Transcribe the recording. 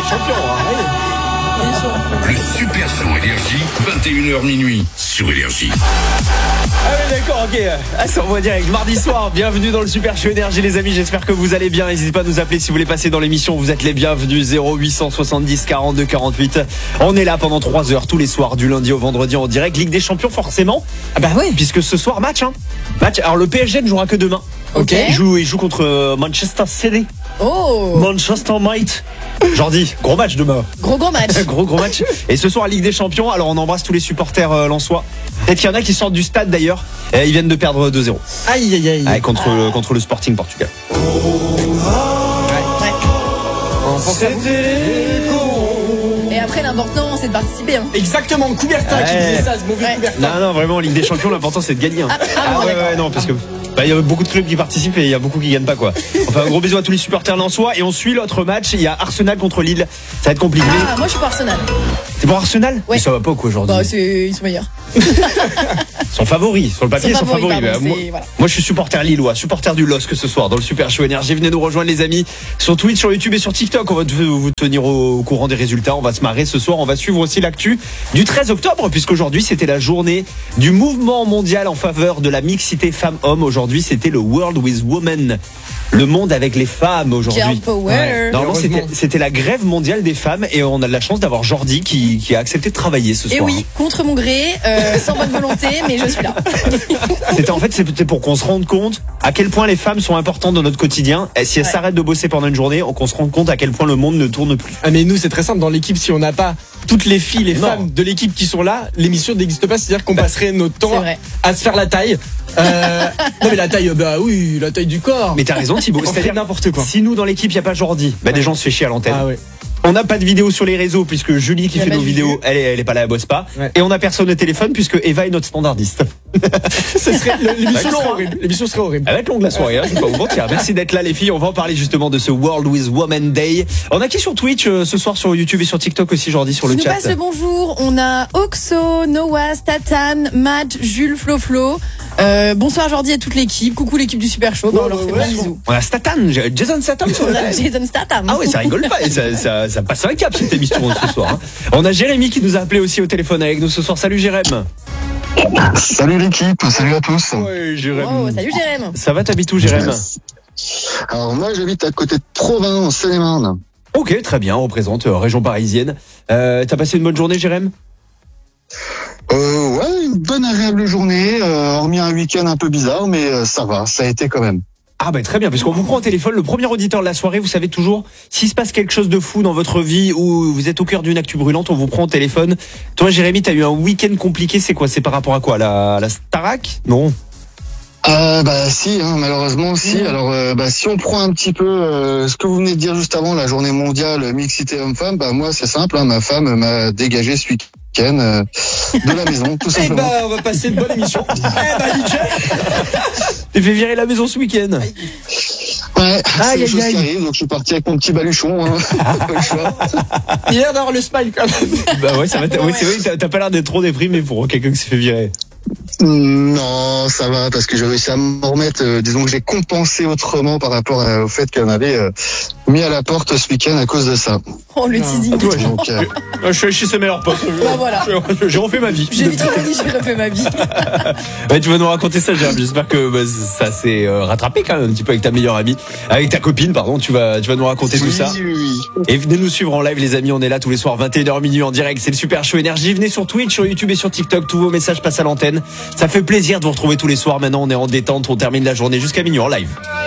Champions. Le Super Show Énergie, 21h minuit sur Énergie. Ah oui, d'accord, ok. Ça envoie direct. Mardi soir, bienvenue dans le Super Show Énergie, les amis. J'espère que vous allez bien. N'hésitez pas à nous appeler si vous voulez passer dans l'émission. Vous êtes les bienvenus. 0870 42 48. On est là pendant 3 heures tous les soirs, du lundi au vendredi en direct. Ligue des Champions, forcément. Ah bah oui. Puisque ce soir, match. Alors le PSG ne jouera que demain. Ok. Il joue contre Manchester City. Oh. Manchester Might. Jordi, gros match demain. Gros match. gros match. Et ce soir, Ligue des Champions. Alors on embrasse tous les supporters lensois. Peut-être qu'il y en a qui sortent du stade d'ailleurs. Ils viennent de perdre 2-0. Aïe. Contre le Sporting Portugal. Et après, l'important, c'est de participer. Exactement, Coubertin qui disait ça, ce mauvais Coubertin. Non, vraiment, Ligue des Champions, l'important c'est de gagner. Non, parce que il y a beaucoup de clubs qui participent et il y a beaucoup qui gagnent pas, quoi. Enfin, un gros bisou à tous les supporters lensois. Et on suit l'autre match. Il y a Arsenal contre Lille. Ça va être compliqué. Moi je suis pour Arsenal. C'est pour Arsenal? Ouais. Mais ça va pas quoi aujourd'hui? Ils sont meilleurs. Ils sont favoris. Sur le papier, ils sont favoris. Moi, je suis supporter lillois, supporter du LOSC ce soir dans le Super Show Énergie. Venez nous rejoindre, les amis, sur Twitch, sur YouTube et sur TikTok. On va vous tenir au courant des résultats. On va se marrer ce soir. On va suivre aussi l'actu du 13 octobre, puisqu'aujourd'hui, c'était la journée du mouvement mondial en faveur de la mixité femmes-hommes. Aujourd'hui, c'était le World with Women. Le monde avec les femmes aujourd'hui. Girl power. Normalement, c'était la grève mondiale des femmes et on a de la chance d'avoir Jordi qui a accepté de travailler ce soir. Et oui, contre mon gré, sans bonne volonté, mais je suis là. C'était pour qu'on se rende compte à quel point les femmes sont importantes dans notre quotidien. Et si elles s'arrêtent de bosser pendant une journée, qu'on se rende compte à quel point le monde ne tourne plus. Ah mais nous c'est très simple, dans l'équipe, si on n'a pas toutes les filles, les femmes de l'équipe qui sont là, l'émission n'existe pas. C'est-à-dire qu'on passerait notre temps à se faire la taille. Non mais la taille, la taille du corps. Mais t'as raison Thibaut, c'est-à-dire n'importe quoi. Si nous dans l'équipe il n'y a pas Jordi, des gens se fait chier à l'antenne. Ah ouais. On n'a pas de vidéo sur les réseaux puisque Julie qui fait nos vidéos, elle est pas là, elle bosse pas. Ouais. Et on n'a personne au téléphone puisque Eva est notre standardiste. L'émission serait horrible. Elle va être longue la soirée, je vais pas vous mentir. Merci d'être là les filles, on va en parler justement de ce World with Women Day. On a qui sur Twitch ce soir, sur YouTube et sur TikTok aussi, Jordi, sur le chat. Nous passe le bonjour, on a Oxo, Noah, Statan, Matt, Jules, Flo. Bonsoir Jordi et toute l'équipe. Coucou l'équipe du Super Show. On leur fait plein de bisous. On a Jason Statham sur le Jason Statham. Ah ouais, ça rigole pas. Ça passe un cap cette émission ce soir. On a Jérémy qui nous a appelé aussi au téléphone avec nous ce soir. Salut Jérémy. Salut l'équipe, salut à tous. Ouais, Jérémy. Oh, salut Jérémy. Ça va, t'habites où Jérémy? Alors moi j'habite à côté de Provins en Seine-et-Marne. Ok, très bien, on représente région parisienne. T'as passé une bonne journée Jérémy? Ouais, une bonne agréable journée, hormis un week-end un peu bizarre, mais ça va, ça a été quand même. Ah très bien, parce qu'on vous prend au téléphone, le premier auditeur de la soirée, vous savez toujours, s'il se passe quelque chose de fou dans votre vie ou vous êtes au cœur d'une actu brûlante, on vous prend au téléphone. Toi Jérémy, t'as eu un week-end compliqué, c'est quoi? C'est par rapport à quoi? La Starac? Non. Si, malheureusement si. Alors si on prend un petit peu ce que vous venez de dire juste avant, la journée mondiale mixité homme-femme, moi c'est simple, ma femme m'a dégagé ce week-end de la maison, tout simplement. On va passer une bonne émission. Nickel. T'es fait virer la maison ce week-end. Ouais, c'est une chose qui arrive, donc je suis parti avec mon petit baluchon. Pas le choix. Il a l'air d'avoir le smile quand même. Ça va. Oui, c'est vrai, t'as pas l'air d'être trop déprimé pour quelqu'un qui s'est fait virer. Non, ça va, parce que j'ai réussi à m'en remettre. Disons que j'ai compensé autrement par rapport au fait qu'elle m'avait mis à la porte ce week-end à cause de ça. Oh, le teasing. Donc, je suis chez ses meilleurs potes. Voilà. J'ai refait ma vie. J'ai refait ma vie. Tu vas nous raconter ça, Jérémy. J'espère que ça s'est rattrapé quand même un petit peu avec ta meilleure amie, avec ta copine, pardon. Tu vas nous raconter tout ça. Oui. Et venez nous suivre en live, les amis. On est là tous les soirs 21h minuit en direct. C'est le Super Show Énergie. Venez sur Twitch, sur YouTube et sur TikTok. Tous vos messages passent à l'antenne. Ça fait plaisir de vous retrouver tous les soirs. Maintenant, on est en détente. On termine la journée jusqu'à minuit en live.